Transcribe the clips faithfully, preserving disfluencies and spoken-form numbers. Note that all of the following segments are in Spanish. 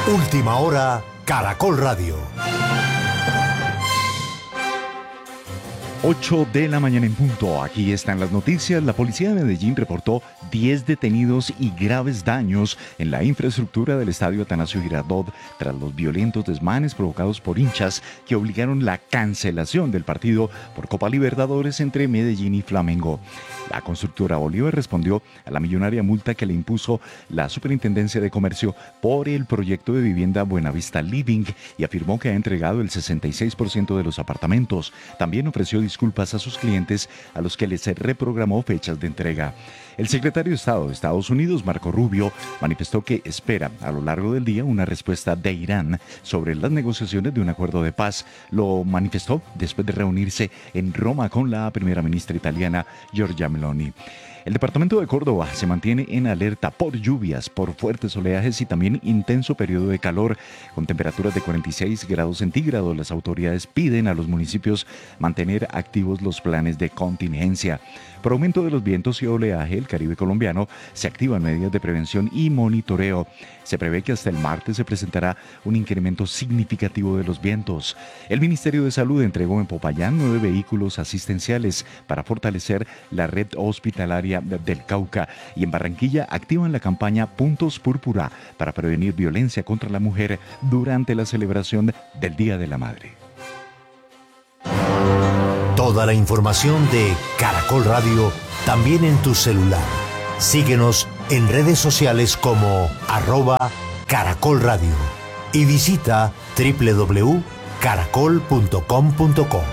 Última hora, Caracol Radio. ocho de la mañana en punto. Aquí están las noticias. La policía de Medellín reportó diez detenidos y graves daños en la infraestructura del estadio Atanasio Girardot tras los violentos desmanes provocados por hinchas que obligaron la cancelación del partido por Copa Libertadores entre Medellín y Flamengo. La constructora Bolívar respondió a la millonaria multa que le impuso la Superintendencia de Comercio por el proyecto de vivienda Buenavista Living y afirmó que ha entregado el sesenta y seis por ciento de los apartamentos. También ofreció disculpas a sus clientes a los que les reprogramó fechas de entrega. El secretario de Estado de Estados Unidos, Marco Rubio, manifestó que espera a lo largo del día una respuesta de Irán sobre las negociaciones de un acuerdo de paz. Lo manifestó después de reunirse en Roma con la primera ministra italiana, Giorgia Meloni. El departamento de Córdoba se mantiene en alerta por lluvias, por fuertes oleajes y también intenso periodo de calor. Con temperaturas de cuarenta y seis grados centígrados, las autoridades piden a los municipios mantener activos los planes de contingencia. Por aumento de los vientos y oleaje, el Caribe colombiano se activan medidas de prevención y monitoreo. Se prevé que hasta el martes se presentará un incremento significativo de los vientos. El Ministerio de Salud entregó en Popayán nueve vehículos asistenciales para fortalecer la red hospitalaria del Cauca, y en Barranquilla activan la campaña Puntos Púrpura para prevenir violencia contra la mujer durante la celebración del Día de la Madre. Toda la información de Caracol Radio también en tu celular. Síguenos en redes sociales como arroba Caracol Radio y visita doble u doble u doble u punto caracol punto com punto co.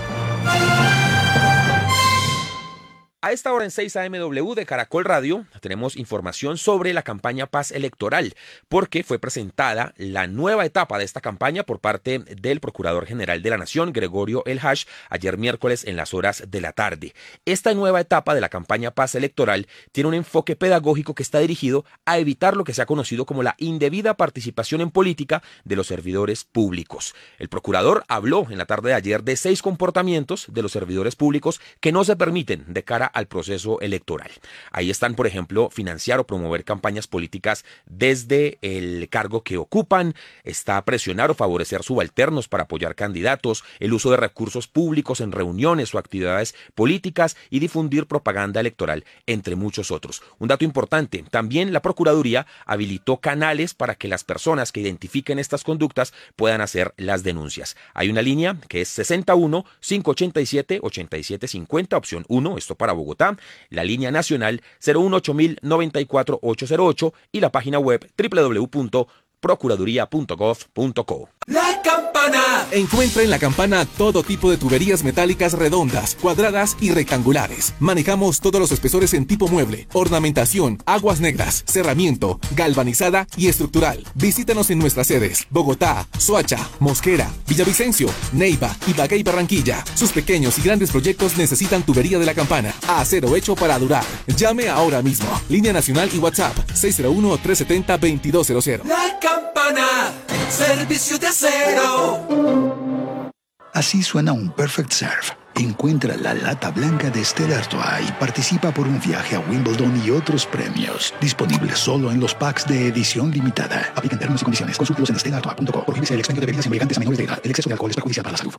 A esta hora en seis A M W de Caracol Radio tenemos información sobre la campaña Paz Electoral, porque fue presentada la nueva etapa de esta campaña por parte del Procurador General de la Nación, Gregorio El Hash, ayer miércoles en las horas de la tarde. Esta nueva etapa de la campaña Paz Electoral tiene un enfoque pedagógico que está dirigido a evitar lo que se ha conocido como la indebida participación en política de los servidores públicos. El Procurador habló en la tarde de ayer de seis comportamientos de los servidores públicos que no se permiten de cara al proceso electoral. Ahí están, por ejemplo, financiar o promover campañas políticas desde el cargo que ocupan, está presionar o favorecer subalternos para apoyar candidatos, el uso de recursos públicos en reuniones o actividades políticas y difundir propaganda electoral, entre muchos otros. Un dato importante, también la Procuraduría habilitó canales para que las personas que identifiquen estas conductas puedan hacer las denuncias. Hay una línea que es sesenta y uno, cinco ochenta y siete, ochenta y siete cincuenta, opción uno, esto para Bogotá, la línea nacional cero uno ocho mil noventa y cuatro ocho cero ocho y la página web doble u doble u doble u punto procuraduría punto gov punto co. La Campana. Encuentra en La Campana todo tipo de tuberías metálicas redondas, cuadradas y rectangulares. Manejamos todos los espesores en tipo mueble, ornamentación, aguas negras, cerramiento, galvanizada y estructural. Visítanos en nuestras sedes: Bogotá, Soacha, Mosquera, Villavicencio, Neiva, Ibagué y Barranquilla. Sus pequeños y grandes proyectos necesitan tubería de La Campana. Acero hecho para durar. Llame ahora mismo. Línea nacional y WhatsApp seis cero uno, tres siete cero, dos cero cero. La Campana, servicio de acero. Así suena un Perfect Serve. Encuentra la lata blanca de Stella Artois y participa por un viaje a Wimbledon y otros premios. Disponible solo en los packs de edición limitada. Aplican términos y condiciones. Consúltelos en stella artois punto com. Prohíbese el expendio de bebidas embriagantes a menores de edad. El exceso de alcohol es perjudicial para la salud.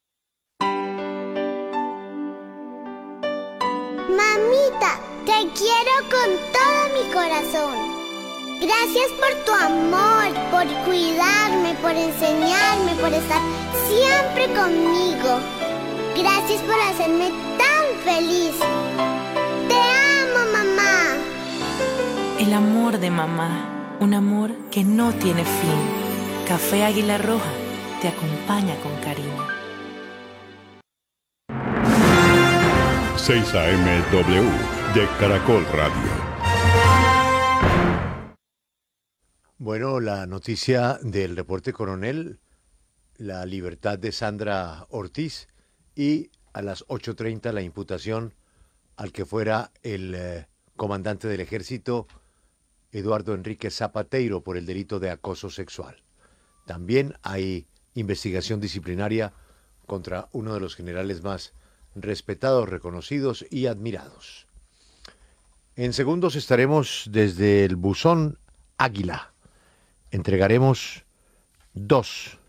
Mamita, te quiero con todo mi corazón. Gracias por tu amor, por cuidarme, por enseñarme, por estar siempre conmigo. Gracias por hacerme tan feliz. Te amo, mamá. El amor de mamá, un amor que no tiene fin. Café Águila Roja te acompaña con cariño. seis A M W de Caracol Radio. Bueno, la noticia del reporte coronel, la libertad de Sandra Ortiz y a las ocho treinta la imputación al que fuera el eh, comandante del ejército Eduardo Enrique Zapateiro por el delito de acoso sexual. También hay investigación disciplinaria contra uno de los generales más respetados, reconocidos y admirados. En segundos estaremos desde el buzón Águila. Entregaremos Dos.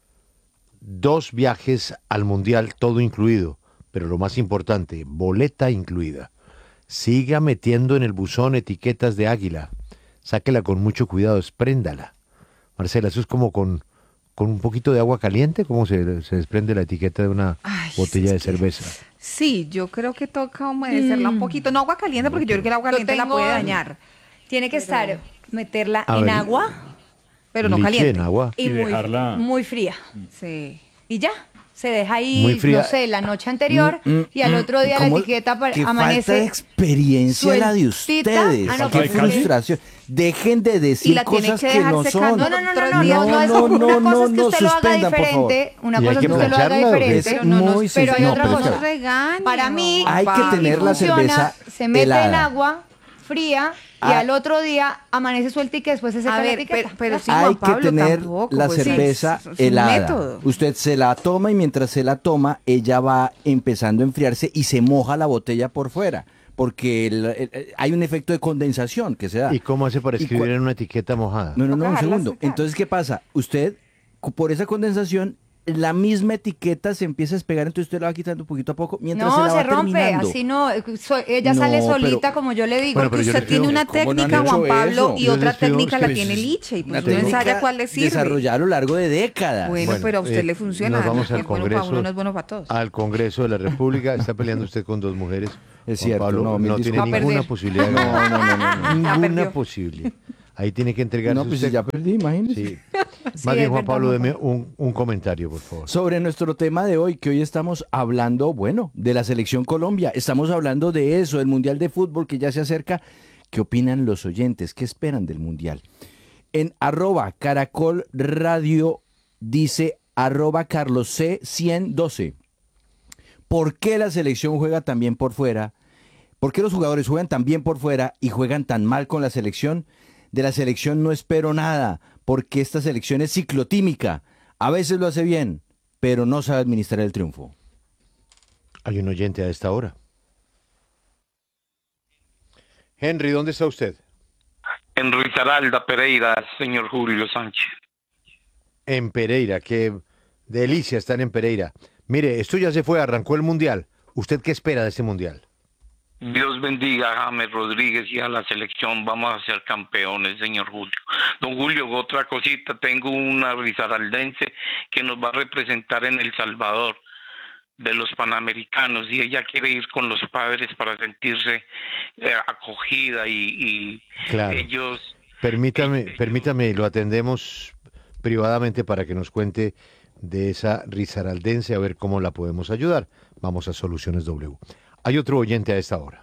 Dos viajes al Mundial, todo incluido. Pero lo más importante, boleta incluida. Siga metiendo en el buzón etiquetas de Águila. Sáquela con mucho cuidado, espréndala. Marcela, eso es como con, con un poquito de agua caliente, ¿cómo se, se desprende la etiqueta de una Ay, botella es de que- cerveza? Sí, yo creo que toca humedecerla Mm. un poquito. No agua caliente, porque yo creo que el agua Lo caliente la tengo- puede dañar. Tiene que estar, meterla A en ver, agua Pero no Liche caliente. en agua. y, Y muy, dejarla- muy fría. Sí. Y ya, se deja ahí, Muy fría. no sé, la noche anterior Mm, mm, y al mm, otro día la ¿cómo? etiqueta pa- Qué falta de amanece experiencia la de sueltita. ustedes. Ah, no, Qué pues, frustración. Dejen de Y decir la tiene cosas que que, dejar no secando son. No, no, no, no, otros no, días. no, no, es- No, no, una cosa no, es que no, usted lo haga suspendan, por favor. diferente, una Y hay cosa es que que usted lo haga plancharla, ¿o qué? diferente, Es muy pero hay sencillo. otra No, pero cosa. espera. Regaño, Para mí, Hay que papá. tener la funciona, cerveza se mete en helada. agua fría y Ah. al otro día amanece suelta y que después se seca A la ver, etiqueta. pero, pero Ya. sí, Hay Juan que Pablo, tener tampoco, la pues, sí, cerveza es- es un helada. método. Usted se la toma y mientras se la toma, ella va empezando a enfriarse y se moja la botella por fuera. Porque el- el- el- hay un efecto de condensación que se da. ¿Y cómo hace para Y escribir cua- en una etiqueta mojada? No, no, no, Toca un dejarla segundo. secar. Entonces, ¿qué pasa? Usted, cu- por esa condensación, la misma etiqueta se empieza a despegar, entonces usted la va quitando poquito a poco mientras No, se la se va rompe, terminando. así no, so- ella No, sale pero- solita como yo le digo. Bueno, Porque pero yo usted les tiene pido- una ¿cómo no han técnica, hecho Juan Pablo, eso? y Yo otra les pido- técnica la pues, tiene Liche, y pues Una uno técnica ensaya cuál le sirve. desarrollada a lo largo de décadas. Bueno, Bueno, pero a usted eh, le funciona. nos vamos ¿no? al Es bueno Congreso. para uno, no es bueno para todos. Al Congreso de la República, está peleando usted con dos mujeres. Es Juan cierto, Pablo no, mil no tiene disculpas. Va a ninguna perder. posibilidad de No, ganar. no, no, no, no. Ya Ninguna perdió. posibilidad. Ahí tiene que entregarse No, pues usted. si ya perdí, imagínese. Sí. Sí, Más bien, es Juan verdad, Pablo, Juan deme un, un comentario, por favor. Sobre nuestro tema de hoy, que hoy estamos hablando, bueno, de la selección Colombia. Estamos hablando de eso, del Mundial de Fútbol que ya se acerca. ¿Qué opinan los oyentes? ¿Qué esperan del Mundial? En arroba Caracol Radio dice arroba Carlos C ciento doce. ¿Por qué la selección juega tan bien por fuera? ¿Por qué los jugadores juegan tan bien por fuera y juegan tan mal con la selección? De la selección no espero nada, porque esta selección es ciclotímica. A veces lo hace bien, pero no sabe administrar el triunfo. Hay un oyente a esta hora. Henry, ¿dónde está usted? En Risaralda, Pereira, señor Julio Sánchez. En Pereira, qué delicia estar en Pereira. Mire, esto ya se fue, arrancó el Mundial. ¿Usted qué espera de este Mundial? Dios bendiga a James Rodríguez y a la selección. Vamos a ser campeones, señor Julio. Don Julio, otra cosita. Tengo una risaraldense que nos va a representar en El Salvador de los Panamericanos y ella quiere ir con los padres para sentirse eh, acogida y, y Claro. ellos... Permítame, permítame, lo atendemos privadamente para que nos cuente de esa risaraldense, a ver cómo la podemos ayudar. Vamos a Soluciones W. Hay otro oyente a esta hora.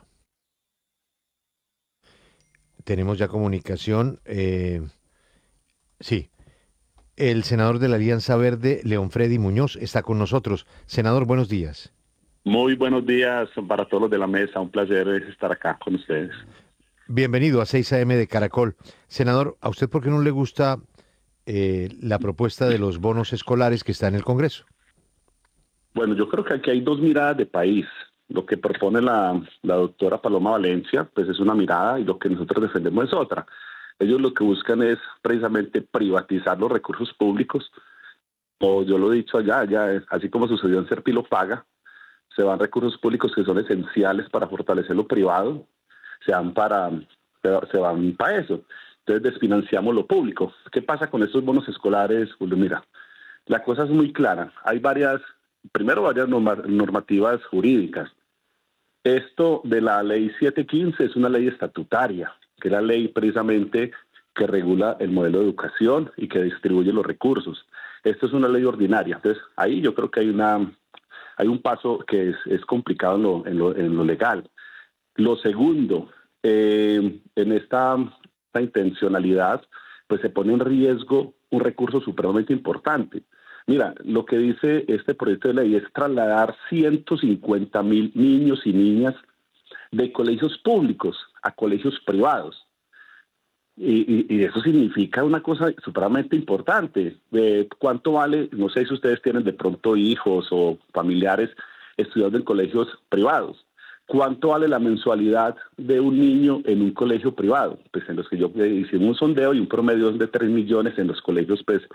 Tenemos ya comunicación. eh, sí, el senador de la Alianza Verde, León Freddy Muñoz, está con nosotros. Senador, buenos días. Muy buenos días para todos los de la mesa. Un placer estar acá con ustedes. Bienvenido a seis A M de Caracol. Senador, ¿a usted por qué no le gusta eh, la propuesta de los bonos escolares que está en el Congreso? Bueno, yo creo que aquí hay dos miradas de país. Lo que propone la, la doctora Paloma Valencia, pues es una mirada y lo que nosotros defendemos es otra. Ellos lo que buscan es precisamente privatizar los recursos públicos, o yo lo he dicho allá, ya así como sucedió en Serpilo Paga, se van recursos públicos que son esenciales para fortalecer lo privado, se van para, se van para eso. Entonces desfinanciamos lo público. ¿Qué pasa con estos bonos escolares, Julio? Mira, la cosa es muy clara. Hay varias, primero varias norma, normativas jurídicas. Esto de la ley siete quince es una ley estatutaria, que es la ley precisamente que regula el modelo de educación y que distribuye los recursos. Esto es una ley ordinaria. Entonces, ahí yo creo que hay una hay un paso que es, es complicado en lo, en, lo, en lo legal. Lo segundo, eh, en esta, esta intencionalidad, pues se pone en riesgo un recurso supremamente importante. Mira, lo que dice este proyecto de ley es trasladar ciento cincuenta mil niños y niñas de colegios públicos a colegios privados. Y, y, y eso significa una cosa supremamente importante. Eh, ¿Cuánto vale? No sé si ustedes tienen de pronto hijos o familiares estudiando en colegios privados. ¿Cuánto vale la mensualidad de un niño en un colegio privado? Pues en los que yo hice un sondeo y un promedio de tres millones en los colegios pues,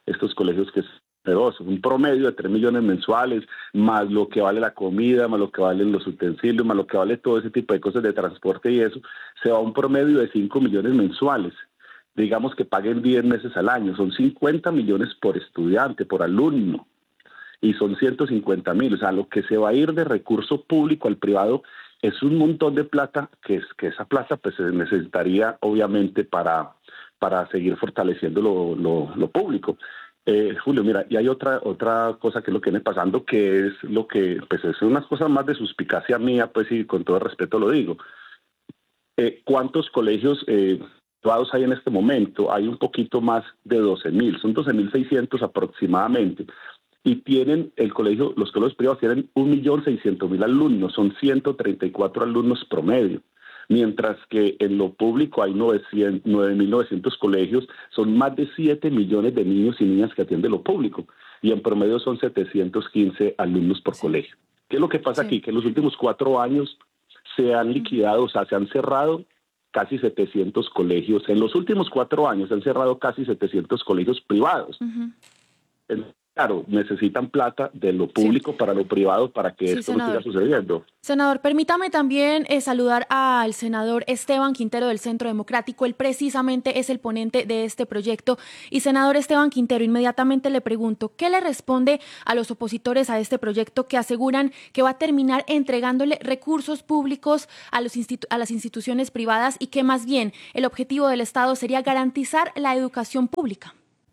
estos colegios que es generoso, un promedio de tres millones mensuales, más lo que vale la comida, más lo que valen los utensilios, más lo que vale todo ese tipo de cosas de transporte y eso, se va a un promedio de cinco millones mensuales. Digamos que paguen diez meses al año, son cincuenta millones por estudiante, por alumno, y son ciento cincuenta mil, o sea, lo que se va a ir de recurso público al privado es un montón de plata, que, es, que esa plata pues se necesitaría obviamente para, para seguir fortaleciendo lo, lo, lo público. Eh, Julio, mira, y hay otra otra cosa que es lo que viene pasando, que es lo que, pues es unas cosas más de suspicacia mía, pues y con todo respeto lo digo. Eh, ¿Cuántos colegios eh, privados hay en este momento? Hay un poquito más de doce mil, son doce mil seiscientos aproximadamente. Y tienen, el colegio, los colegios privados tienen un millón seiscientos mil alumnos, son ciento treinta y cuatro alumnos promedio. Mientras que en lo público hay nueve mil novecientos colegios, son más de siete millones de niños y niñas que atiende lo público, y en promedio son setecientos quince alumnos por colegio. ¿Qué es lo que pasa sí. aquí? Que en los últimos cuatro años se han liquidado, o sea, se han cerrado casi setecientos colegios. En los últimos cuatro años se han cerrado casi setecientos colegios privados. Uh-huh. En, Claro, necesitan plata de lo público sí. para lo privado para que sí, esto senador. no siga sucediendo. Senador, permítame también eh, saludar al senador Esteban Quintero del Centro Democrático. Él precisamente es el ponente de este proyecto. Y senador Esteban Quintero, inmediatamente le pregunto, ¿qué le responde a los opositores a este proyecto que aseguran que va a terminar entregándole recursos públicos a, los institu- a las instituciones privadas y que más bien el objetivo del Estado sería garantizar la educación pública?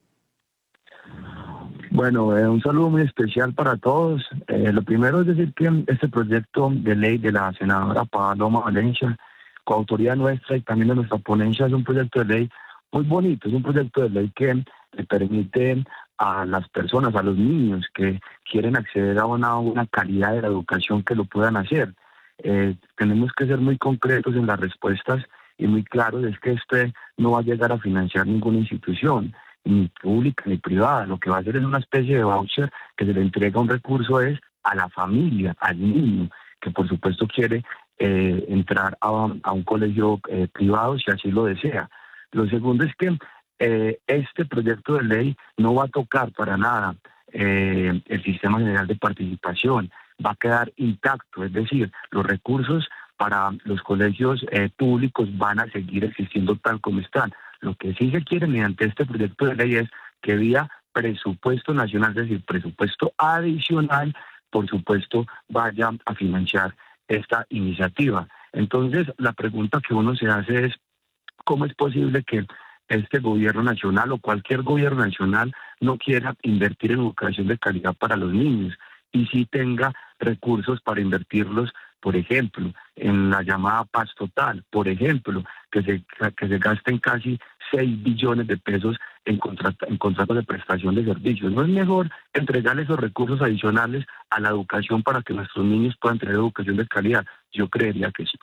Bueno, eh, un saludo muy especial para todos. Eh, lo primero es decir que este proyecto de ley de la senadora Paloma Valencia, coautoría nuestra y también de nuestra ponencia, es un proyecto de ley muy bonito. Es un proyecto de ley que le permite a las personas, a los niños que quieren acceder a una, una calidad de la educación, que lo puedan hacer. Eh, tenemos que ser muy concretos en las respuestas y muy claros, es que este no va a llegar a financiar ninguna institución, ni pública ni privada. Lo que va a hacer es una especie de voucher que se le entrega un recurso es a la familia, al niño, que por supuesto quiere eh, entrar a, a un colegio eh, privado si así lo desea. Lo segundo es que eh, este proyecto de ley no va a tocar para nada eh, el sistema general de participación, va a quedar intacto, es decir, los recursos para los colegios eh, públicos van a seguir existiendo tal como están. Lo que sí se quiere mediante este proyecto de ley es que vía presupuesto nacional, es decir, presupuesto adicional, por supuesto, vaya a financiar esta iniciativa. Entonces, la pregunta que uno se hace es, ¿cómo es posible que este gobierno nacional o cualquier gobierno nacional no quiera invertir en educación de calidad para los niños y sí tenga recursos para invertirlos, por ejemplo, en la llamada paz total, por ejemplo, que se, que se gasten casi seis billones de pesos en, contrat, en contratos de prestación de servicios? ¿No es mejor entregar esos recursos adicionales a la educación para que nuestros niños puedan tener educación de calidad? Yo creería que sí.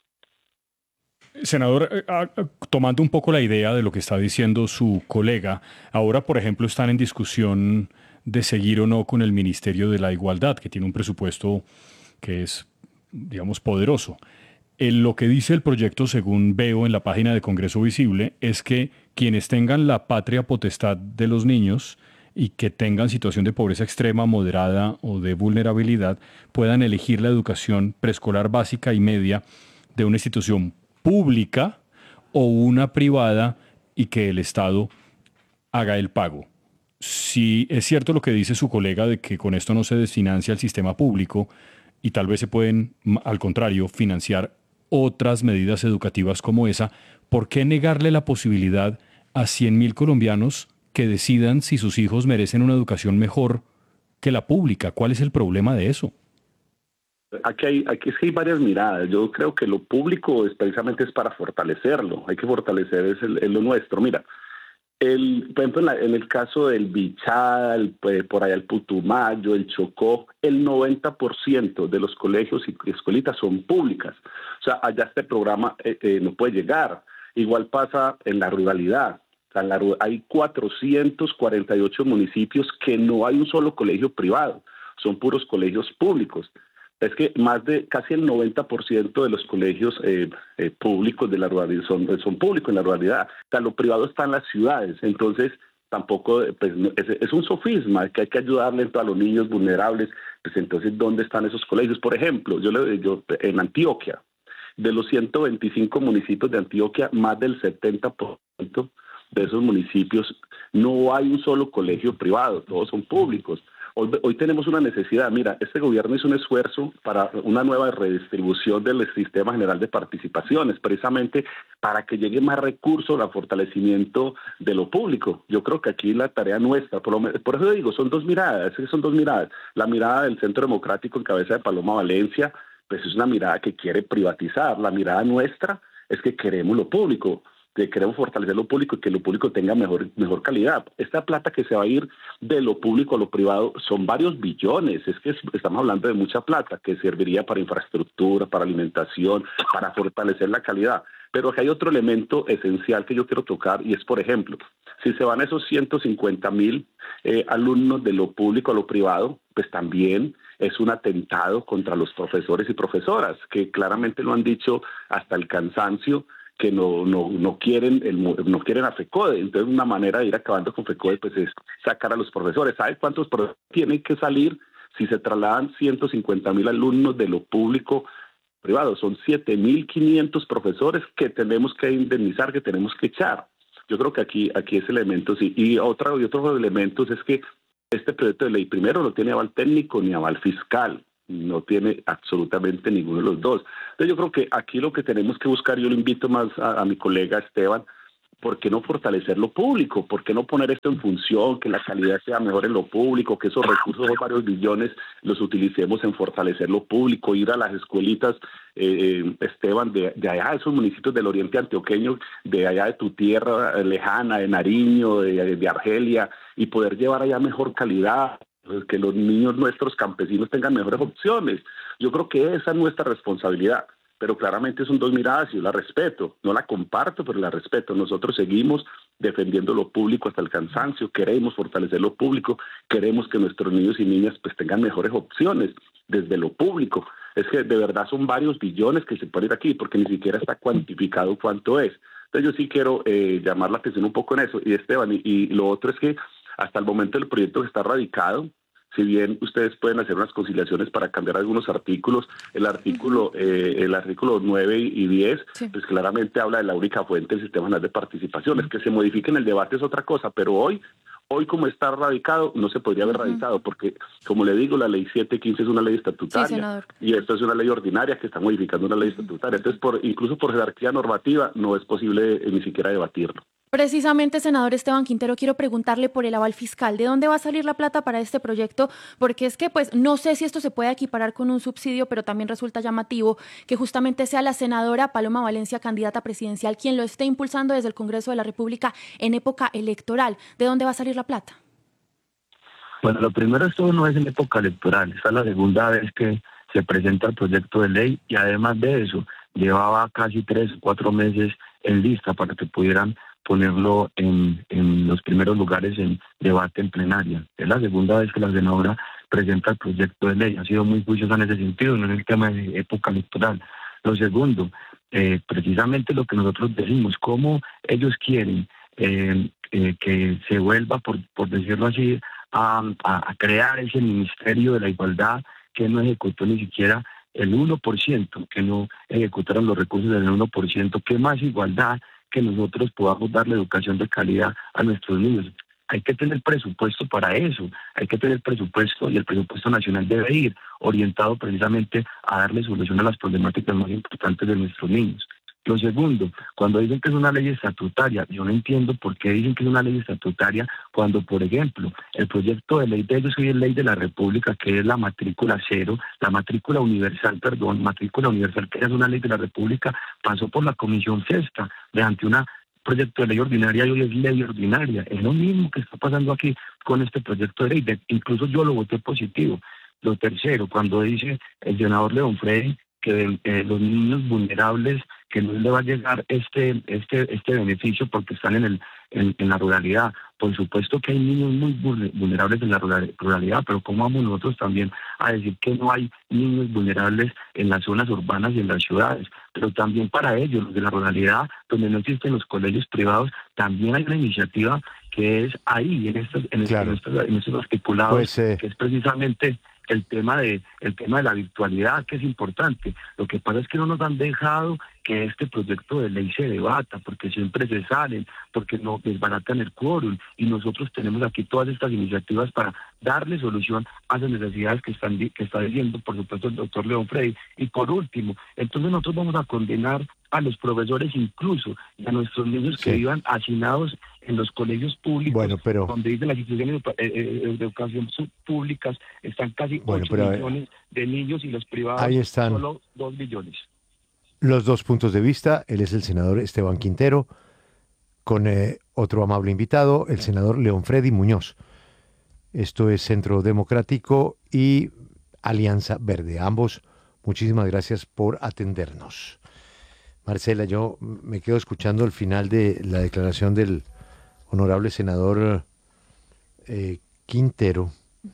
Senador, tomando un poco la idea de lo que está diciendo su colega, ahora, por ejemplo, están en discusión de seguir o no con el Ministerio de la Igualdad, que tiene un presupuesto que es, digamos, poderoso. El, lo que dice el proyecto, según veo en la página de Congreso Visible, es que quienes tengan la patria potestad de los niños y que tengan situación de pobreza extrema, moderada o de vulnerabilidad, puedan elegir la educación preescolar básica y media de una institución pública o una privada y que el Estado haga el pago. Si es cierto lo que dice su colega de que con esto no se desfinancia el sistema público y tal vez se pueden, al contrario, financiar otras medidas educativas como esa, ¿por qué negarle la posibilidad a cien mil colombianos que decidan si sus hijos merecen una educación mejor que la pública? ¿Cuál es el problema de eso? Aquí hay, aquí hay varias miradas. Yo creo que lo público es precisamente es para fortalecerlo. Hay que fortalecer es el, el lo nuestro. Mira, el, por ejemplo, en, la, en el caso del Bichada, el, por allá el Putumayo, el Chocó, el noventa por ciento de los colegios y escuelitas son públicas. O sea, allá este programa eh, eh, no puede llegar. Igual pasa en la ruralidad. O sea, en la, hay cuatrocientos cuarenta y ocho municipios que no hay un solo colegio privado. Son puros colegios públicos. Es que más de casi el noventa por ciento de los colegios eh, eh, públicos de la ruralidad son, son públicos en la ruralidad. O sea, lo privado está en las ciudades. Entonces, tampoco, pues es, es un sofisma, que hay que ayudarle a los niños vulnerables. Pues entonces, ¿dónde están esos colegios? Por ejemplo, yo, le, yo en Antioquia, de los ciento veinticinco municipios de Antioquia, más del setenta por ciento de esos municipios no hay un solo colegio privado, todos son públicos. Hoy, hoy tenemos una necesidad. Mira, este gobierno hizo un esfuerzo para una nueva redistribución del Sistema General de Participaciones, precisamente para que llegue más recursos al fortalecimiento de lo público. Yo creo que aquí la tarea nuestra, por, lo, por eso digo, son dos miradas, son dos miradas. La mirada del Centro Democrático en cabeza de Paloma Valencia, pues es una mirada que quiere privatizar. La mirada nuestra es que queremos lo público, que queremos fortalecer lo público y que lo público tenga mejor, mejor calidad. Esta plata que se va a ir de lo público a lo privado son varios billones. Es que estamos hablando de mucha plata que serviría para infraestructura, para alimentación, para fortalecer la calidad. Pero aquí hay otro elemento esencial que yo quiero tocar y es, por ejemplo, si se van esos ciento cincuenta mil eh, alumnos de lo público a lo privado, pues también es un atentado contra los profesores y profesoras, que claramente lo han dicho hasta el cansancio, que no no no quieren el, no quieren a FECODE. Entonces, una manera de ir acabando con FECODE pues es sacar a los profesores. ¿Sabes cuántos profesores tienen que salir si se trasladan ciento cincuenta mil alumnos de lo público privado? Son siete mil quinientos profesores que tenemos que indemnizar, que tenemos que echar. Yo creo que aquí aquí ese elemento sí. Y otra y otros elementos es que este proyecto de ley primero no tiene aval técnico ni aval fiscal. No tiene absolutamente ninguno de los dos. Entonces yo creo que aquí lo que tenemos que buscar, yo lo invito más a, a mi colega Esteban, ¿por qué no fortalecer lo público? ¿Por qué no poner esto en función, que la calidad sea mejor en lo público, que esos recursos de varios billones los utilicemos en fortalecer lo público, ir a las escuelitas, eh, Esteban, de, de allá, de esos municipios del oriente antioqueño, de allá de tu tierra lejana, de Nariño, de, de Argelia, y poder llevar allá mejor calidad, que los niños nuestros campesinos tengan mejores opciones? Yo creo que esa es nuestra responsabilidad, pero claramente son dos miradas y yo la respeto, no la comparto, pero la respeto. Nosotros seguimos defendiendo lo público hasta el cansancio, queremos fortalecer lo público, queremos que nuestros niños y niñas pues tengan mejores opciones desde lo público. Es que de verdad son varios billones que se pueden ir aquí, porque ni siquiera está cuantificado cuánto es. Entonces yo sí quiero eh, llamar la atención un poco en eso. Y Esteban, y, y lo otro es que hasta el momento el proyecto está radicado. Si bien ustedes pueden hacer unas conciliaciones para cambiar algunos artículos, el artículo eh, el artículo nueve y diez, sí, pues claramente habla de la única fuente del Sistema Nacional de Participaciones. Que se modifique en el debate es otra cosa, pero hoy, hoy como está radicado, no se podría haber uh-huh. radicado, porque, como le digo, la ley setecientos quince es una ley estatutaria, sí, y esto es una ley ordinaria que está modificando una ley estatutaria. Entonces, por incluso por jerarquía normativa, no es posible eh, ni siquiera debatirlo. Precisamente, senador Esteban Quintero, quiero preguntarle por el aval fiscal. ¿De dónde va a salir la plata para este proyecto? Porque es que, pues, no sé si esto se puede equiparar con un subsidio, pero también resulta llamativo que justamente sea la senadora Paloma Valencia, candidata presidencial, quien lo esté impulsando desde el Congreso de la República en época electoral. ¿De dónde va a salir la plata? Bueno, lo primero, esto no es en época electoral. Esta es la segunda vez que se presenta el proyecto de ley y además de eso, llevaba casi tres o cuatro meses en lista para que pudieran ponerlo en, en los primeros lugares en debate en plenaria. Es la segunda vez que la senadora presenta el proyecto de ley. Ha sido muy juiciosa en ese sentido, no en el tema de época electoral. Lo segundo, eh, precisamente lo que nosotros decimos, cómo ellos quieren eh, eh, que se vuelva, por, por decirlo así, a, a, a crear ese Ministerio de la Igualdad que no ejecutó ni siquiera el uno por ciento, que no ejecutaron los recursos del uno por ciento. ¿Qué más igualdad que nosotros podamos darle educación de calidad a nuestros niños? Hay que tener presupuesto para eso, hay que tener presupuesto y el presupuesto nacional debe ir orientado precisamente a darle solución a las problemáticas más importantes de nuestros niños. Lo segundo, cuando dicen que es una ley estatutaria, yo no entiendo por qué dicen que es una ley estatutaria cuando, por ejemplo, el proyecto de ley de ellos hoy es ley de la República, que es la matrícula cero, la matrícula universal, perdón, matrícula universal, que es una ley de la República, pasó por la Comisión Sexta, mediante una proyecto de ley ordinaria y hoy es ley ordinaria. Es lo mismo que está pasando aquí con este proyecto de ley, de, incluso yo lo voté positivo. Lo tercero, cuando dice el senador León Freddy que eh, los niños vulnerables, que no les va a llegar este este este beneficio porque están en el en, en la ruralidad. Por supuesto que hay niños muy vulnerables en la ruralidad, pero ¿cómo vamos nosotros también a decir que no hay niños vulnerables en las zonas urbanas y en las ciudades? Pero también para ellos, los de la ruralidad, donde no existen los colegios privados, también hay una iniciativa que es ahí, en estos, en Claro. estos, en estos articulados, Pues, eh, que es precisamente el tema de el tema de la virtualidad, que es importante. Lo que pasa es que no nos han dejado que este proyecto de ley se debata, porque siempre se salen, porque no desbaratan el quórum, y nosotros tenemos aquí todas estas iniciativas para darle solución a las necesidades que están di- que está diciendo, por supuesto, el doctor León Freddy. Y por último, entonces nosotros vamos a condenar a los profesores incluso, y a nuestros niños que Sí. vivan hacinados en los colegios públicos, Bueno, pero- donde dicen las instituciones de, eh, eh, de educación sub- públicas están casi Bueno, ocho pero a ver, millones de niños, y los privados ahí están. solo dos millones. Los dos puntos de vista. Él es el senador Esteban Quintero, con eh, otro amable invitado, el senador León Freddy Muñoz. Esto es Centro Democrático y Alianza Verde. Ambos, muchísimas gracias por atendernos. Marcela, yo me quedo escuchando el final de la declaración del honorable senador eh, Quintero.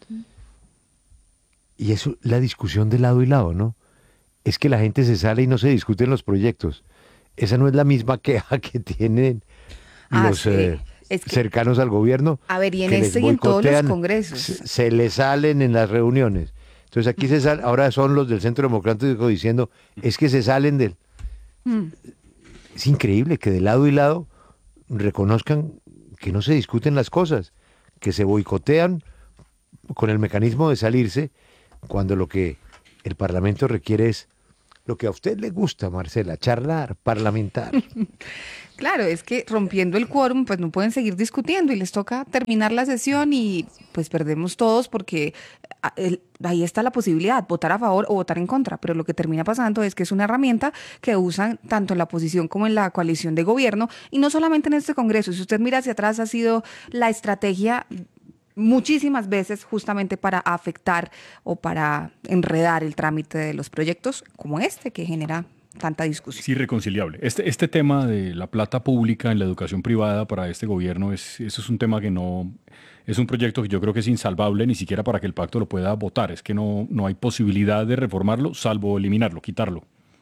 Y eso, la discusión de lado y lado, ¿no? Es que la gente se sale y no se discuten los proyectos. Esa no es la misma queja que tienen Ah, los sí. eh, Es que- cercanos al gobierno. A ver, y en que les este y en todos los boicotean, congresos. Se, se les salen en las reuniones. Entonces aquí se sal- ahora son los del Centro Democrático diciendo, es que se salen del... Mm. Es increíble que de lado y lado reconozcan que no se discuten las cosas, que se boicotean con el mecanismo de salirse, cuando lo que el Parlamento requiere es lo que a usted le gusta, Marcela, charlar, parlamentar. Claro, es que rompiendo el quórum, pues no pueden seguir discutiendo y les toca terminar la sesión y pues perdemos todos porque ah, el- ahí está la posibilidad, votar a favor o votar en contra, pero lo que termina pasando es que es una herramienta que usan tanto en la oposición como en la coalición de gobierno y no solamente en este Congreso. Si usted mira hacia atrás, ha sido la estrategia muchísimas veces justamente para afectar o para enredar el trámite de los proyectos como este que genera tanta discusión. Es irreconciliable. Este, este tema de la plata pública en la educación privada para este gobierno, es, eso es un tema que no, es un proyecto que yo creo que es insalvable ni siquiera para que el pacto lo pueda votar. Es que no, no hay posibilidad de reformarlo, salvo eliminarlo, quitarlo.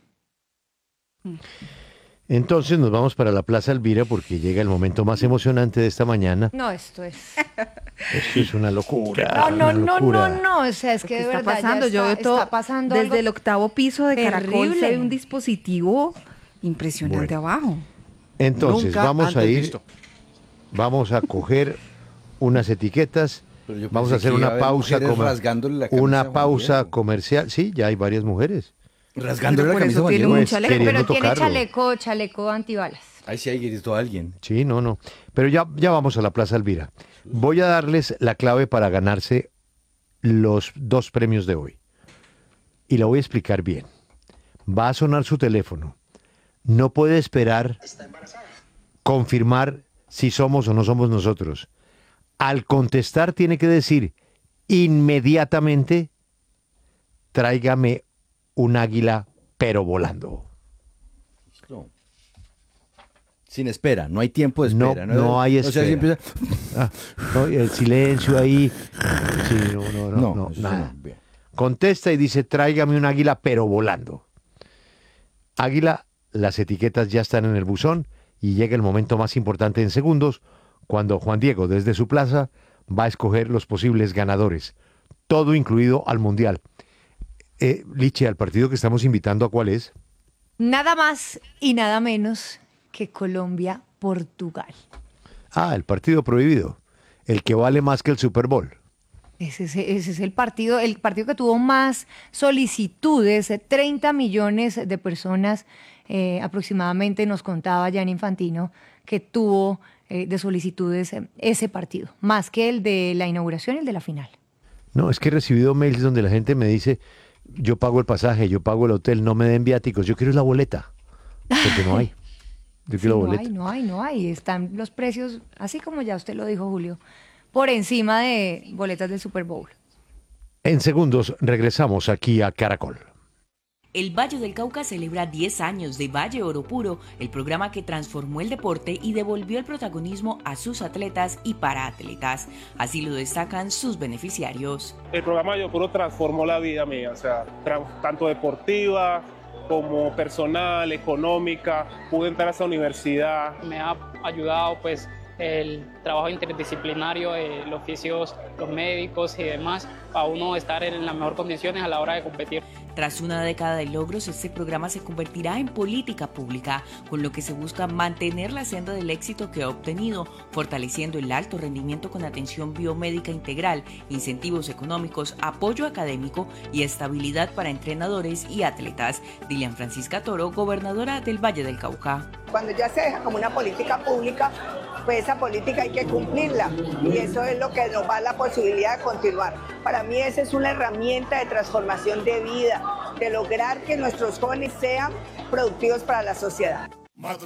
Entonces nos vamos para la Plaza Elvira porque llega el momento más emocionante de esta mañana. No, esto es. Esto es una locura. No, no, una no, locura. no, no. O sea, es que ¿Qué de está verdad ya pasando? Yo está, veo todo está pasando desde algo el octavo piso de Caracol terrible. se ve un dispositivo impresionante abajo. Entonces Nunca vamos a antes ir, visto. vamos a coger unas etiquetas, Pero yo vamos a pensé hacer que iba a una haber pausa, mujeres comer- rasgándole la camisa a una Juan pausa Diego. comercial. Sí, ya hay varias mujeres. Rasgándole Pero la por camisa a eso Juan tiene Diego. un Pues, chaleco. queriendo Pero tiene tocarlo. chaleco, chaleco antibalas. Ahí sí hay gritó a alguien. Sí, no, no. Pero ya, ya vamos a la Plaza Elvira. Voy a darles la clave para ganarse los dos premios de hoy. Y la voy a explicar bien. Va a sonar su teléfono. No puede esperar confirmar si somos o no somos nosotros. Al contestar tiene que decir inmediatamente, tráigame un águila pero volando. Listo. Sin espera, no hay tiempo de No, espera. no hay O sea, si espera. empieza- Ah, no, el silencio ahí. Sí, no, no, no, No, no, eso nada. no, bien. Contesta y dice, tráigame un águila, pero volando. Águila, las etiquetas ya están en el buzón y llega el momento más importante en segundos, cuando Juan Diego, desde su plaza, va a escoger los posibles ganadores. Todo incluido al Mundial. Eh, Liche, al partido que estamos invitando, ¿a cuál es? Nada más y nada menos que Colombia-Portugal. Ah, el partido prohibido. El que vale más que el Super Bowl. Ese, es- ese es el partido, el partido que tuvo más solicitudes, eh, treinta millones de personas eh, aproximadamente, nos contaba Gianni Infantino, que tuvo eh, de solicitudes eh, ese partido, más que el de la inauguración y el de la final. No, es que he recibido mails donde la gente me dice, yo pago el pasaje, yo pago el hotel, no me den viáticos, yo quiero la boleta. Porque no hay. Yo Sí, quiero no boleta. hay, no hay, no hay. Están los precios, así como ya usted lo dijo, Julio, por encima de boletas del Super Bowl. En segundos regresamos aquí a Caracol. El Valle del Cauca celebra diez años de Valle Oro Puro, el programa que transformó el deporte y devolvió el protagonismo a sus atletas y paraatletas. Así lo destacan sus beneficiarios. El programa Valle Oro Puro transformó la vida mía, o sea, tra- tanto deportiva como personal, económica. Pude entrar a esa universidad. Me ha ayudado pues el trabajo interdisciplinario, eh, los fisios, los médicos y demás, para uno estar en las mejores condiciones a la hora de competir. Tras una década de logros, este programa se convertirá en política pública, con lo que se busca mantener la senda del éxito que ha obtenido, fortaleciendo el alto rendimiento con atención biomédica integral, incentivos económicos, apoyo académico y estabilidad para entrenadores y atletas. Dilian Francisca Toro, gobernadora del Valle del Cauca. Cuando ya se deja como una política pública, pues esa política hay que cumplirla y eso es lo que nos da la posibilidad de continuar. Para mí esa es una herramienta de transformación de vida, de lograr que nuestros jóvenes sean productivos para la sociedad.